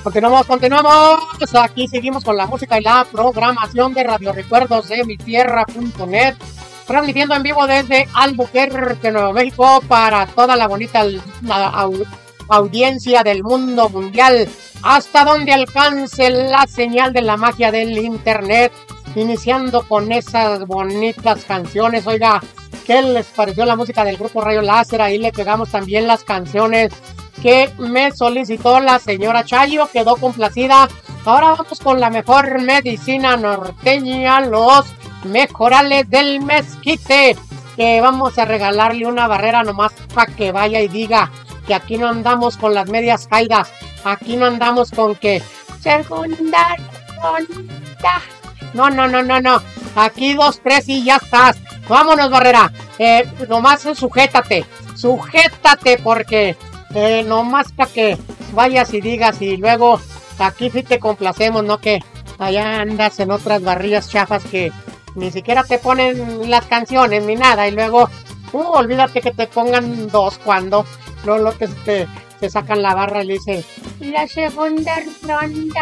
Continuamos. Aquí seguimos con la música y la programación de Radio Recuerdos de mitierra.net, transmitiendo en vivo desde Albuquerque, Nuevo México, para toda la bonita audiencia del mundo mundial, hasta donde alcance la señal de la magia del internet, iniciando con esas bonitas canciones. Oiga, ¿qué les pareció la música del grupo Rayo Láser? Ahí le pegamos también las canciones que me solicitó la señora Chayo, quedó complacida. Ahora vamos con la mejor medicina norteña, los mejorales del mezquite, que vamos a regalarle una barrera nomás para que vaya y diga que aquí no andamos con las medias caídas, aquí no andamos con que segunda ronda. No, aquí 2, 3 y ya estás. Vámonos, barrera. Nomás sujétate porque nomás para que vayas y digas, y luego aquí sí te complacemos, no que allá andas en otras barrillas chafas que ni siquiera te ponen las canciones ni nada, y luego olvídate que te pongan 2 cuando lo que te sacan la barra y le dicen la segunda ronda.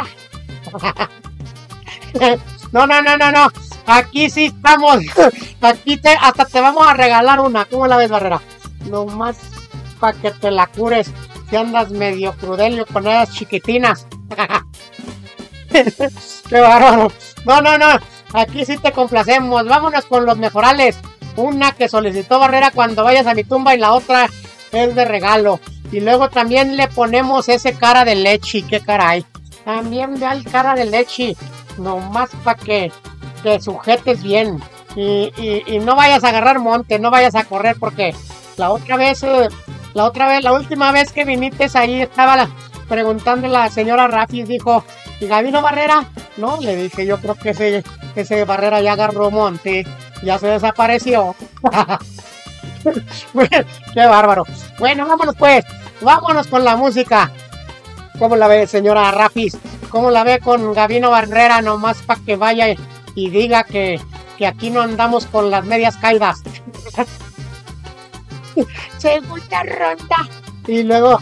No, aquí sí estamos. Aquí hasta te vamos a regalar una. ¿Cómo la ves, barrera? Nomás para que te la cures si andas medio crudelio con esas chiquitinas. Qué bárbaro. No, aquí sí te complacemos. Vámonos con los mejorales. Una que solicitó Barrera cuando vayas a mi tumba y la otra es de regalo. Y luego también le ponemos ese cara de leche. Qué caray. También ve al cara de leche. Nomás para que te sujetes bien. Y no vayas a agarrar monte, no vayas a correr, porque la última vez que viniste ahí estaba preguntando la señora Rafi, dijo, ¿y Gabino Barrera? No, le dije, yo creo que ese Barrera ya agarró monte, ya se desapareció. Qué bárbaro. Bueno, vámonos con la música. ¿Cómo la ve, señora Rafi? ¿Cómo la ve con Gabino Barrera? Nomás para que vaya y diga que aquí no andamos con las medias caídas. Segunda ronda. Y luego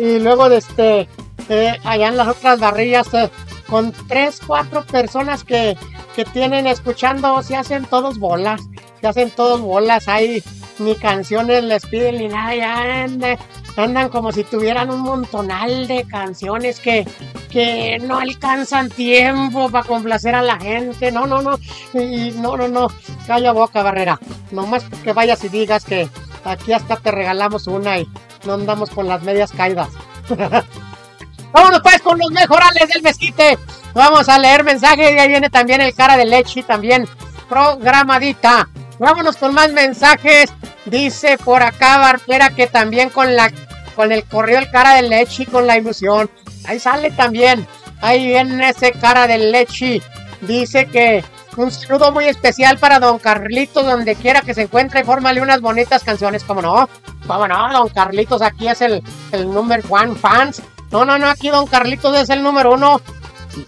allá en las otras barrillas, con 3, 4 personas que tienen escuchando, se hacen todos bolas, ahí ni canciones les piden ni nada, ya andan como si tuvieran un montonal de canciones que no alcanzan tiempo para complacer a la gente. No, calla boca, Barrera, nomás que vayas y digas que aquí hasta te regalamos una y no andamos con las medias caídas. Vámonos pues con los mejorales del mezquite. Vamos a leer mensajes y ahí viene también el cara de leche, también programadita. Vámonos con más mensajes. Dice por acá Barrera que también con el correo el cara de leche y con la ilusión. Ahí sale también. Ahí viene ese cara de leche. Dice que un saludo muy especial para don Carlitos, donde quiera que se encuentre, y fórmale unas bonitas canciones. ¿Cómo no, don Carlitos? Aquí es el number 1 fans. No, aquí don Carlitos es el número 1